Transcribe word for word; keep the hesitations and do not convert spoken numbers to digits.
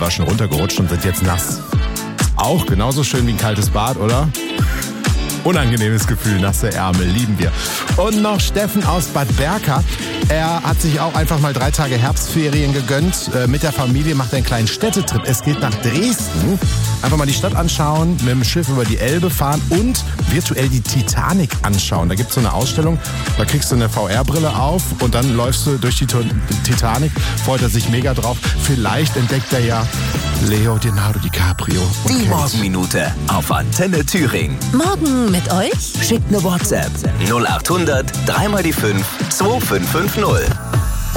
ungewaschen runtergerutscht und sind jetzt nass. Auch genauso schön wie ein kaltes Bad, oder? Unangenehmes Gefühl, nasse Ärmel, lieben wir. Und noch Steffen aus Bad Berka. Er hat sich auch einfach mal drei Tage Herbstferien gegönnt. Äh, mit der Familie macht er einen kleinen Städtetrip. Es geht nach Dresden. Einfach mal die Stadt anschauen, mit dem Schiff über die Elbe fahren und virtuell die Titanic anschauen. Da gibt es so eine Ausstellung, da kriegst du eine V R-Brille auf und dann läufst du durch die Titanic. Freut er sich mega drauf. Vielleicht entdeckt er ja Leonardo DiCaprio. Die Kate. Morgenminute auf Antenne Thüringen. Morgen mit euch? Schickt eine WhatsApp null acht hundert drei mal die fünf zwei fünf fünf null.